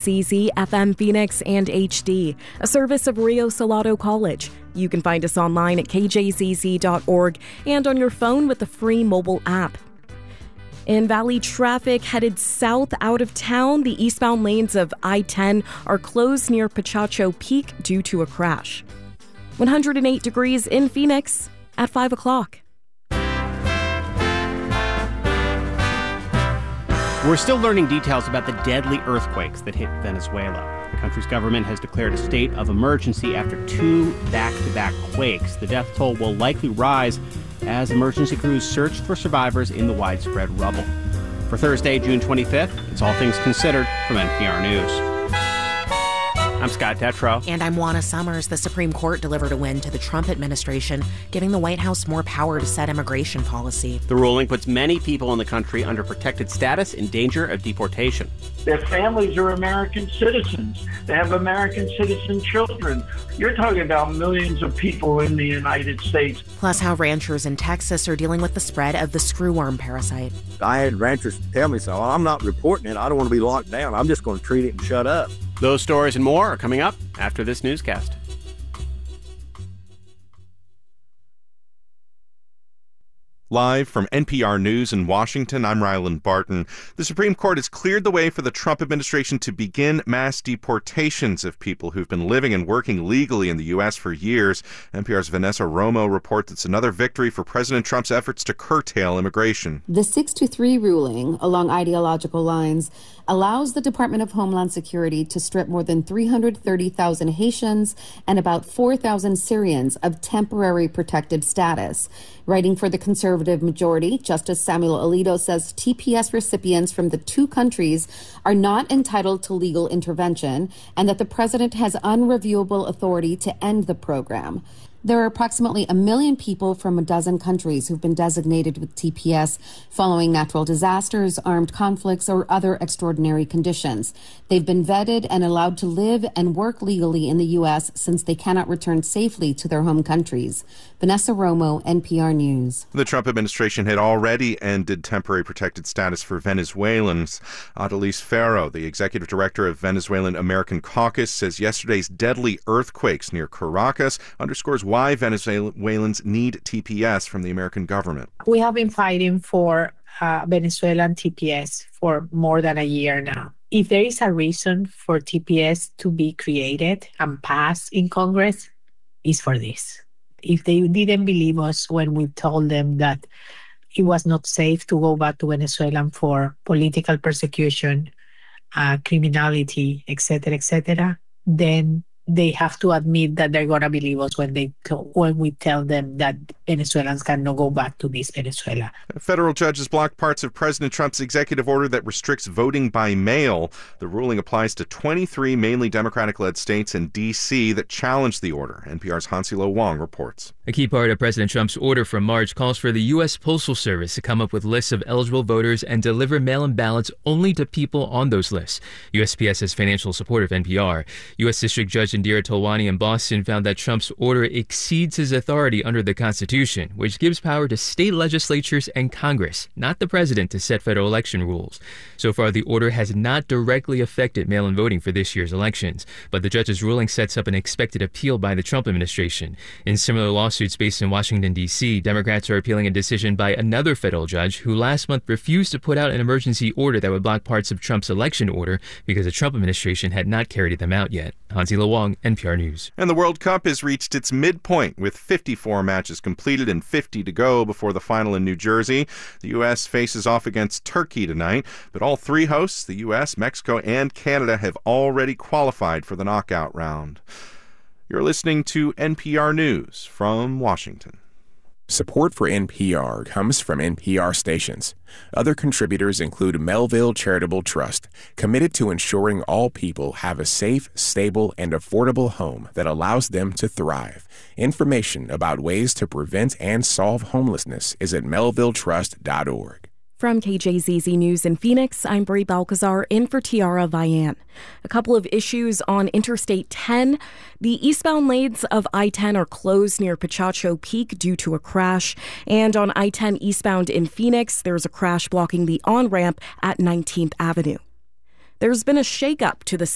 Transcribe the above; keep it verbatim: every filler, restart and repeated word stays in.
Z Z F M Phoenix and H D, a service of Rio Salado College. You can find us online at k j z z dot org and on your phone with the free mobile app. In Valley, traffic headed south out of town. The eastbound lanes of I ten are closed near Pachacho Peak due to a crash. one hundred eight degrees in Phoenix at five o'clock. We're still learning details about the deadly earthquakes that hit Venezuela. The country's government has declared a state of emergency after two back-to-back quakes. The death toll will likely rise as emergency crews searched for survivors in the widespread rubble. For Thursday, June twenty-fifth, it's All Things Considered from N P R News. I'm Scott Detrow. And I'm Juana Summers. The Supreme Court delivered a win to the Trump administration, giving the White House more power to set immigration policy. The ruling puts many people in the country under protected status in danger of deportation. Their families are American citizens. They have American citizen children. You're talking about millions of people in the United States. Plus how ranchers in Texas are dealing with the spread of the screwworm parasite. I had ranchers tell me so. I'm not reporting it. I don't want to be locked down. I'm just going to treat it and shut up. Those stories and more are coming up after this newscast. Live from N P R News in Washington, I'm Ryland Barton. The Supreme Court has cleared the way for the Trump administration to begin mass deportations of people who've been living and working legally in the U S for years. N P R's Vanessa Romo reports it's another victory for President Trump's efforts to curtail immigration. The six to three ruling, along ideological lines, allows the Department of Homeland Security to strip more than three hundred thirty thousand Haitians and about four thousand Syrians of temporary protected status. Writing for the conservative majority, Justice Samuel Alito says T P S recipients from the two countries are not entitled to legal intervention and that the president has unreviewable authority to end the program. There are approximately a million people from a dozen countries who've been designated with T P S following natural disasters, armed conflicts, or other extraordinary conditions. They've been vetted and allowed to live and work legally in the U S since they cannot return safely to their home countries. Vanessa Romo, N P R News. The Trump administration had already ended temporary protected status for Venezuelans. Adelise Ferro, the executive director of Venezuelan American Caucus, says yesterday's deadly earthquakes near Caracas underscores why Venezuelans need T P S from the American government. We have been fighting for uh, Venezuelan T P S for more than a year now. If there is a reason for T P S to be created and passed in Congress, it's for this. If they didn't believe us when we told them that it was not safe to go back to Venezuela for political persecution, uh, criminality, et cetera, et cetera, then they have to admit that they're going to believe us when they when we tell them that Venezuelans cannot go back to this Venezuela. Federal judges blocked parts of President Trump's executive order that restricts voting by mail. The ruling applies to twenty-three mainly Democratic-led states and D C that challenged the order. N P R's Hansilo Wong reports. A key part of President Trump's order from March calls for the U S Postal Service to come up with lists of eligible voters and deliver mail-in ballots only to people on those lists. U S P S has financial support of N P R. U S District Judge Indira Tolwani in Boston found that Trump's order exceeds his authority under the Constitution, which gives power to state legislatures and Congress, not the president, to set federal election rules. So far, the order has not directly affected mail-in voting for this year's elections, but the judge's ruling sets up an expected appeal by the Trump administration. In similar lawsuits based in Washington, D C, Democrats are appealing a decision by another federal judge who last month refused to put out an emergency order that would block parts of Trump's election order because the Trump administration had not carried them out yet. Hansilo Wong, N P R News. And the World Cup has reached its midpoint with fifty-four matches completed and fifty to go before the final in New Jersey. The U S faces off against Turkey tonight, but all three hosts, the U S, Mexico, and Canada, have already qualified for the knockout round. You're listening to N P R News from Washington. Support for N P R comes from N P R stations. Other contributors include Melville Charitable Trust, committed to ensuring all people have a safe, stable, and affordable home that allows them to thrive. Information about ways to prevent and solve homelessness is at melville trust dot org. From K J Z Z News in Phoenix, I'm Bri Balcazar in for Tiara Vian. A couple of issues on Interstate ten. The eastbound lanes of I ten are closed near Pachacho Peak due to a crash. And on I ten eastbound in Phoenix, there's a crash blocking the on-ramp at nineteenth Avenue. There's been a shakeup to the